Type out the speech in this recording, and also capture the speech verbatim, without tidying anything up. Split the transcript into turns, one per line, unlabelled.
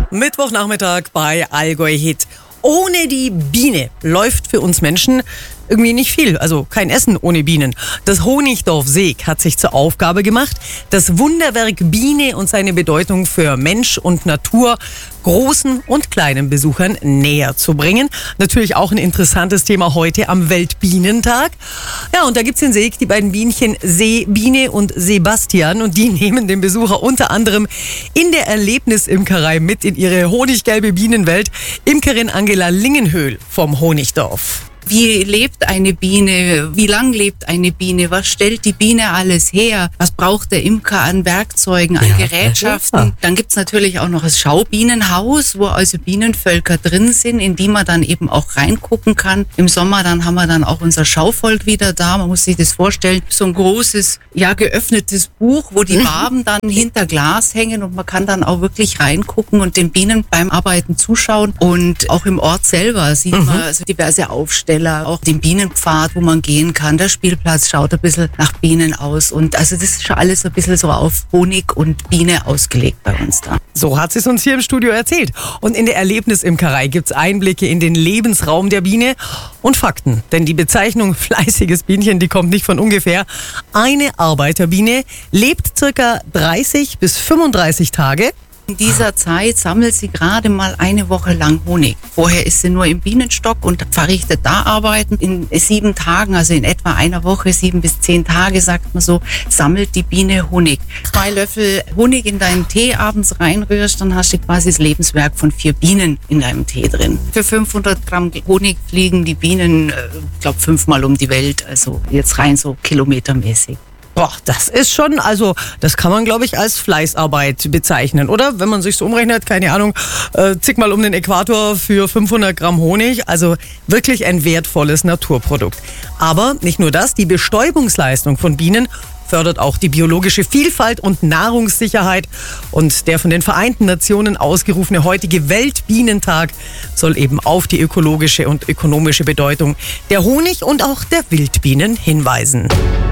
Mittwochnachmittag bei Allgäu Hit. Ohne die Biene läuft für uns Menschen irgendwie nicht viel. Also kein Essen ohne Bienen. Das Honigdorf Seeg hat sich zur Aufgabe gemacht, das Wunderwerk Biene und seine Bedeutung für Mensch und Natur großen und kleinen Besuchern näher zu bringen. Natürlich auch ein interessantes Thema heute am Weltbienentag. Ja, und da gibt's in Seeg die beiden Bienchen Seebiene und Sebastian, und die nehmen den Besucher unter anderem in der Erlebnisimkerei mit in ihre honiggelbe Bienenwelt. Imkerin Angela Lingenhöhl vom Honigdorf.
Wie lebt eine Biene? Wie lang lebt eine Biene? Was stellt die Biene alles her? Was braucht der Imker an Werkzeugen, an ja, Gerätschaften? Ja. Dann gibt's natürlich auch noch das Schaubienenhaus, wo also Bienenvölker drin sind, in die man dann eben auch reingucken kann. Im Sommer dann haben wir dann auch unser Schauvolk wieder da. Man muss sich das vorstellen, so ein großes, ja, geöffnetes Buch, wo die Waben dann hinter Glas hängen, und man kann dann auch wirklich reingucken und den Bienen beim Arbeiten zuschauen. Und auch im Ort selber sieht man also diverse Aufstellungen. Auch den Bienenpfad, wo man gehen kann. Der Spielplatz schaut ein bisschen nach Bienen aus. Und also das ist schon alles ein bisschen so auf Honig und Biene ausgelegt bei uns da.
So hat sie es uns hier im Studio erzählt. Und in der Erlebnisimkerei gibt es Einblicke in den Lebensraum der Biene und Fakten. Denn die Bezeichnung fleißiges Bienchen, die kommt nicht von ungefähr. Eine Arbeiterbiene lebt circa dreißig bis fünfunddreißig Tage.
In dieser Zeit sammelt sie gerade mal eine Woche lang Honig. Vorher ist sie nur im Bienenstock und verrichtet da Arbeiten. In sieben Tagen, also in etwa einer Woche, sieben bis zehn Tage, sagt man so, sammelt die Biene Honig. Zwei Löffel Honig in deinen Tee abends reinrührst, dann hast du quasi das Lebenswerk von vier Bienen in deinem Tee drin. Für fünfhundert Gramm Honig fliegen die Bienen, ich glaube, fünfmal um die Welt. Also jetzt rein so kilometermäßig.
Boah, das ist schon, also das kann man, glaube ich, als Fleißarbeit bezeichnen, oder? Wenn man sich so umrechnet, keine Ahnung, äh, zigmal um den Äquator für fünfhundert Gramm Honig. Also wirklich ein wertvolles Naturprodukt. Aber nicht nur das, die Bestäubungsleistung von Bienen fördert auch die biologische Vielfalt und Nahrungssicherheit. Und der von den Vereinten Nationen ausgerufene heutige Weltbienentag soll eben auf die ökologische und ökonomische Bedeutung der Honig- und auch der Wildbienen hinweisen.